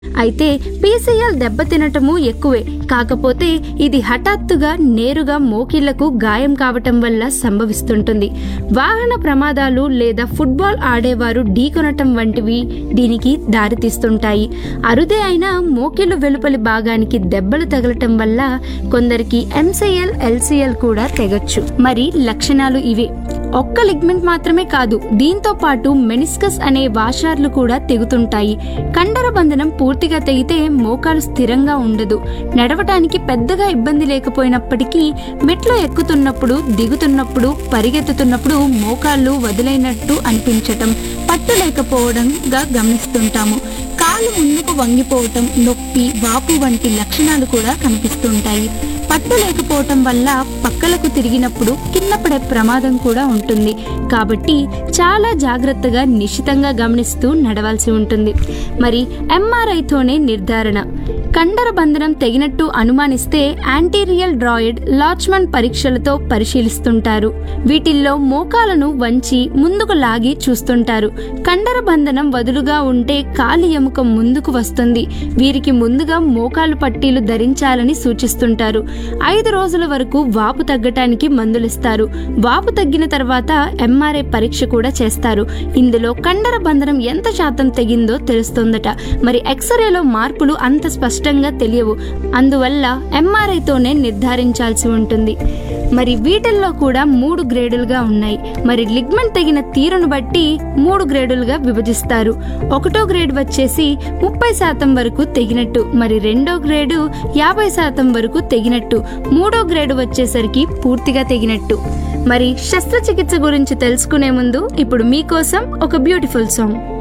అయితే పీసీఎల్ దెబ్బతినటము ఎక్కువే. కాకపోతే ఇది హఠాత్తుగా నేరుగా మోకిళ్లకు గాయం కావటం వల్ల సంభవిస్తుంటుంది. వాహన ప్రమాదాలు లేదా ఫుట్బాల్ ఆడేవారు ఢీకొనటం వంటివి దీనికి దారితీస్తుంటాయి. అరుదే అయినా మోకిళ్లు వెలుపలి భాగానికి దెబ్బలు తగలటం వల్ల కొందరికి ఎంసీఎల్, ఎల్సీఎల్ కూడా తెగొచ్చు. మరి లక్షణాలు ఇవే. ఒక్క లిగ్మెంట్ మాత్రమే కాదు, దీంతో పాటు మెనిస్కస్ అనే వాషార్లు కూడా తెగుతుంటాయి. కండర బంధనం పూర్తిగా తెగితే మోకాలు స్థిరంగా ఉండదు. నడవటానికి పెద్దగా ఇబ్బంది లేకపోయినప్పటికీ మెట్లు ఎక్కుతున్నప్పుడు, దిగుతున్నప్పుడు, పరిగెత్తుతున్నప్పుడు మోకాళ్ళు వదిలేనట్టు అనిపించటం, పట్టు లేకపోవడంగా గమనిస్తుంటాము. కాలు ముందుకు వంగిపోవటం, నొప్పి, వాపు వంటి లక్షణాలు కూడా కనిపిస్తుంటాయి. పట్టు లేకపోవటం వల్ల పక్కలకు తిరిగినప్పుడు కింద పడే ప్రమాదం కూడా ఉంటుంది. కాబట్టి చాలా జాగ్రత్తగా నిశితంగా గమనిస్తూ నడవాల్సి ఉంటుంది. మరి ఎంఆర్ఐతోనే నిర్ధారణ. కండర బంధనం తెగినట్టు అనుమానిస్తే యాంటీరియల్ డ్రాయిడ్, లాచ్మన్ పరీక్షలతో పరిశీలిస్తుంటారు. వీటిల్లో మోకాలను వంచి ముందుకు లాగి చూస్తుంటారు. కండర బంధనం వదులుగా ఉంటే కాలి ఎముక ముందుకు వస్తుంది. వీరికి ముందుగా మోకాలు పట్టీలు ధరించాలని సూచిస్తుంటారు. 5 రోజుల వరకు వాపు తగ్గటానికి మందులిస్తారు. వాపు తగ్గిన తర్వాత ఎంఆర్ఐ పరీక్ష కూడా చేస్తారు. ఇందులో కండర బంధనం ఎంత శాతం తెగిందో తెలుస్తుందట. మరి ఎక్స్రేలో మార్పులు అంత స్పష్టంగా తెలియవు. అందువల్ల ఎంఆర్ఐతోనే నిర్ధారించాల్సి ఉంటుంది. మరి వీటిల్లో కూడా 3 గ్రేడులుగా ఉన్నాయి. మరి లిగ్మెంట్ తెగిన తీరును బట్టి 3 గ్రేడులుగా విభజిస్తారు. 1వ గ్రేడ్ వచ్చేసి 30% వరకు తెగినట్టు, మరి 2వ గ్రేడు 50% వరకు తెగినట్టు, 3వ గ్రేడు వచ్చేసరికి పూర్తిగా తెగినట్టు. మరి శస్త్రచికిత్స గురించి తెలుసుకునే ముందు ఇప్పుడు మీకోసం ఒక బ్యూటిఫుల్ సాంగ్.